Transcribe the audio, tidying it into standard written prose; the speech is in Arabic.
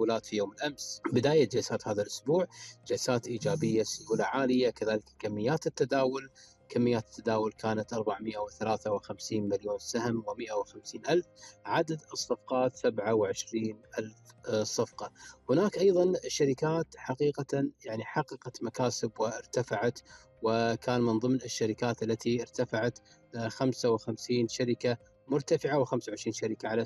التداولات في يوم الأمس. بداية جلسات هذا الأسبوع جلسات إيجابية، سيولة عالية، كذلك كميات التداول كانت 453 مليون سهم و150 ألف. عدد الصفقات 27 ألف صفقة. هناك أيضا شركات حقيقة يعني حققت مكاسب وارتفعت، وكان من ضمن الشركات التي ارتفعت 55 شركة مرتفعة و25 شركة على